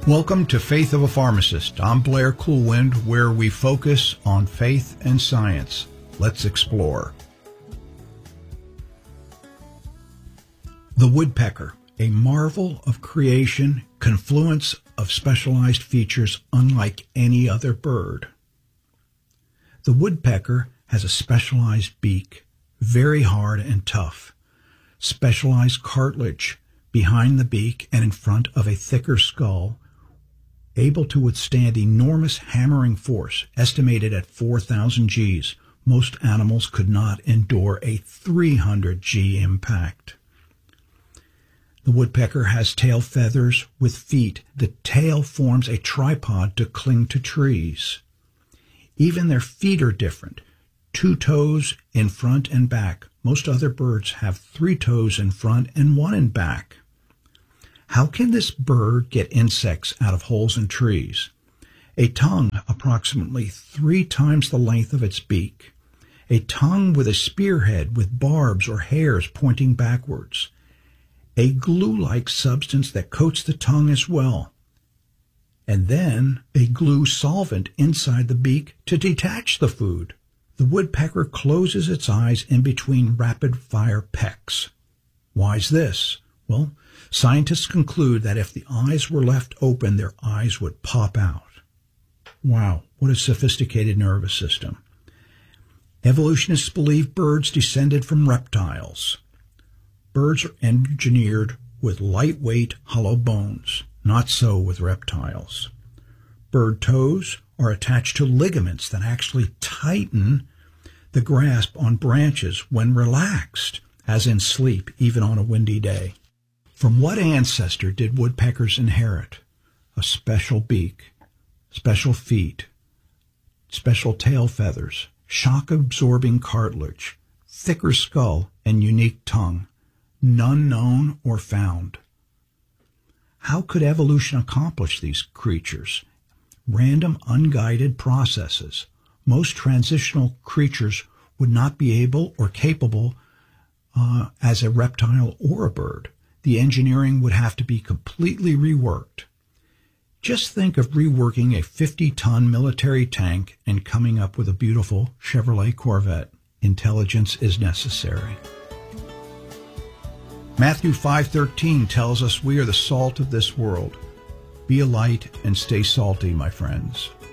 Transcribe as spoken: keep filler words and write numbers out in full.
Welcome to Faith of a Pharmacist. I'm Blair Coolwind, where we focus on faith and science. Let's explore. The woodpecker, a marvel of creation, confluence of specialized features unlike any other bird. The woodpecker has a specialized beak, very hard and tough, specialized cartilage behind the beak and in front of a thicker skull, able to withstand enormous hammering force, estimated at four thousand G's. Most animals could not endure a three hundred G impact. The woodpecker has tail feathers with feet. The tail forms a tripod to cling to trees. Even their feet are different. Two toes in front and back. Most other birds have three toes in front and one in back. How can this bird get insects out of holes in trees? A tongue approximately three times the length of its beak. A tongue with a spearhead with barbs or hairs pointing backwards. A glue-like substance that coats the tongue as well. And then a glue solvent inside the beak to detach the food. The woodpecker closes its eyes in between rapid-fire pecks. Why's this? Well, scientists conclude that if the eyes were left open, their eyes would pop out. Wow, what a sophisticated nervous system. Evolutionists believe birds descended from reptiles. Birds are engineered with lightweight, hollow bones. Not so with reptiles. Bird toes are attached to ligaments that actually tighten the grasp on branches when relaxed, as in sleep, even on a windy day. From what ancestor did woodpeckers inherit? A special beak, special feet, special tail feathers, shock-absorbing cartilage, thicker skull, and unique tongue, none known or found. How could evolution accomplish these creatures? Random, unguided processes. Most transitional creatures would not be able or capable uh, as a reptile or a bird. The engineering would have to be completely reworked. Just think of reworking a fifty-ton military tank and coming up with a beautiful Chevrolet Corvette. Intelligence is necessary. Matthew five thirteen tells us we are the salt of this world. Be a light and stay salty, my friends.